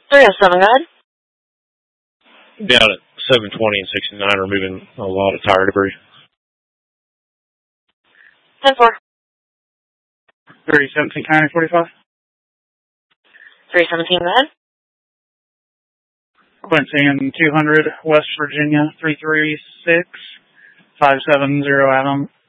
307, go ahead. Down at 720 and 69 are moving a lot of tire debris. 10-4. 317 County 45. 317, go ahead. Quincy and 200 West Virginia 336 570 Adam.